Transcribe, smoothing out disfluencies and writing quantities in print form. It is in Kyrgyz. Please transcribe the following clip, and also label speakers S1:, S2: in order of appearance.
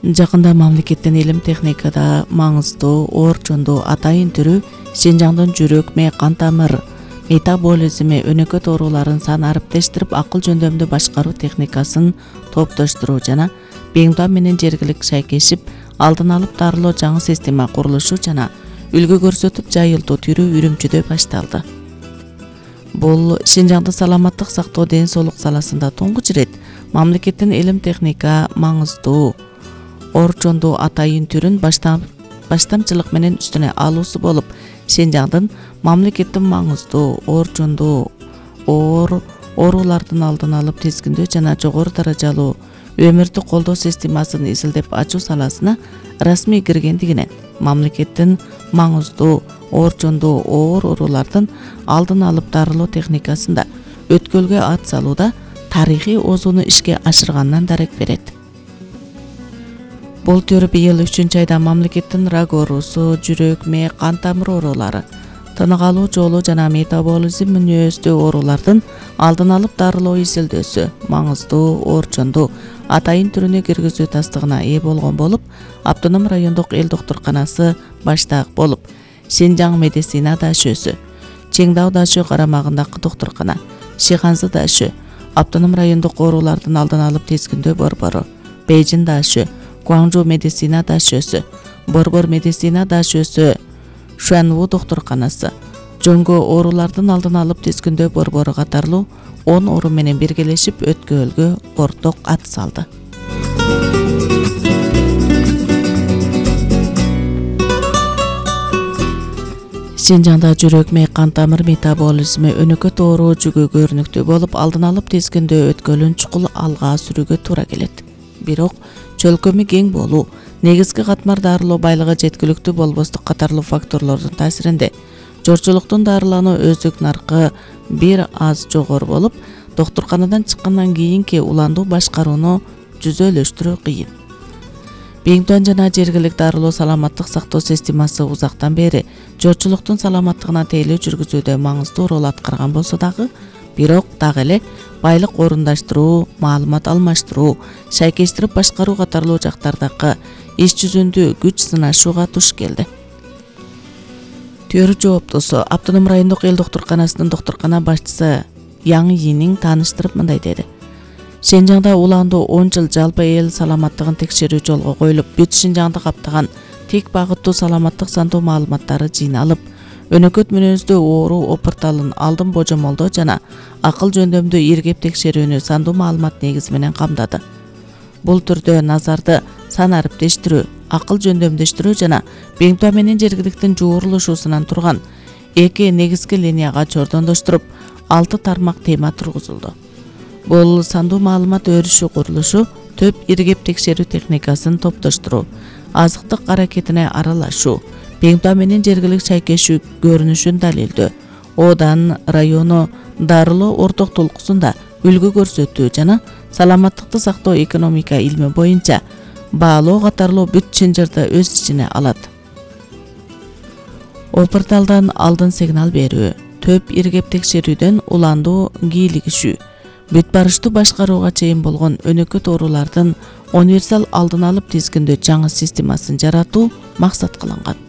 S1: Жакында мамлекеттин илим техникада маңыздуу, орчундуу атайын түрү Шинжаңдын жүрөк, кан тамыр, метаболизми, өнөкөт ооруларын саны ариптештирип, акыл жөндөмдү башкаруу техникасын топтоштуруу жана беңдуа менен жергилик шайкешип, алдын алып дарылоо жаңы система курулушу жана үлгү көрсөтүп жайылтуу түрү Үрүмчүдө башталды. Бул Шинжаңды саламаттык сактоо, ден соолук саласында туңгуч ирет мамлекеттин илим техника маңыздуу, орчундуу атайын түрүн баштамчылык менен үстүнө алуусу болуп, Шинжаңдын мамлекеттин маңыздуу, орчундуу оорулардын алдын алып тизгиндөө жана жогору даражалуу өмүрдү колдоо системасын изилдеп ачуу саласына расмий киргендигинен мамлекеттин маңыздуу, орчундуу оорулардын алдын алып дарылоо техникасында өткөлгө ат салууда тарыхый озууну ишке ашырганынан дарек берет. Бул төр быйыл 3-айда мамлекеттин рак оорусу, жүрөк, кан тамыр оорулары, тынык алуу жолу жана метаболизм мүнөздүү оорулардын алдын алып дарылоо изилдөөсү маңыздуу, орчундуу атайын түрүнө киргизүү тастыгына ээ болгон болуп, Автоном райондук эл доктурканасы баштаак болуп, Шинжаң медицина даашөсү, Чеңдау даашө карамагындагы доктуркана, Шиханзы даашө, Автоном райондук оорулардын алдын алып тизгиндөө борбору, Бейжин даашө, Гуаңжу медицина даашөсү, Борбор медицина даашөсү, Шуанву доктурканасы, жөнгө оорулардын алдын алып тизгиндөө борбору катарлуу 10 орун менен биргелешип өткөлгө орток ат салды. Шинжаңда жүрөк, кан тамыр, метаболизми, өнөкөт оору жүгү көрүнүктүү болуп, алдын алып тизгиндөө өткөлүн чукул алга сүрүүгө туура келет. Бирок чөлкөмү кең болуу, негизги катмар дарылоо байлыгы жеткиликтүү болбостук катарлуу факторлордун таасиринде жорчулуктун дарылануу өздүк наркы бир аз жогору болуп, доктурканадан чыккандан кийинки уландуу башкарууну жүзөлөштүрүү кыйын. Беңдуан жана жергилик дарылоо саламаттык сактоо системасы узактан бери жорчулуктун саламаттыгына тейлөө жүргүзүүдө маңыздуу рол аткарган болсо дагы, бирок дагы эле байлык орундаштыруу, маалымат алмаштыруу, шайкештирип башкаруу катарлуу жактардагы иш жүзүндө күч сынашууга туш келди. Төр жооптусу Автоном райондук эл доктурканасынын доктуркана башчысы Яң Йинин тааныштырып мындай деди. Шинжаңда уландуу 10 жыл жалпы эл саламаттыгын текшерүү жолго коюлуп, бүт Шинжаңды каптаган тик багыттуу саламаттык сандуу маалыматтары жыйналып, өнөкөт мүнөздүү оору опурталын алдын божомолдоо жана акыл жөндөмдүү иргеп текшерүүнү сандуу маалымат негизи менен камдады. Бул түрдө назарды сан ариптештирүү, акыл жөндөмдөштүрүү жана беңдуа менен жергиликтин жуурулушуусунан турган 2 негизги линияга чордондоштуруп 6 тармак тема тургузулду. Бул сандуу маалымат өрүшү курулушу, төп иргеп текшерүү техникасын топтоштуруу, азыктык аракетине аралашуу, беңдуа менен жергилик шайкешүү көрүнүшүн далилдөө, Одан району дарылоо орток толкусунда үлгү көрсөтүү жана саламаттыкты сактоо экономика илми боюнча баалоо катарлуу бүт чынжырды өз ичине алат. Опурталдан алдын сигнал берүү, төп иргеп текшерүүдөн уландуу кийлигишүү, бүт барыштуу башкарууга чейин болгон өнөкөт оорулардын универсал алдын алып тизгиндөө жаңы системасын жаратуу максат кылынган.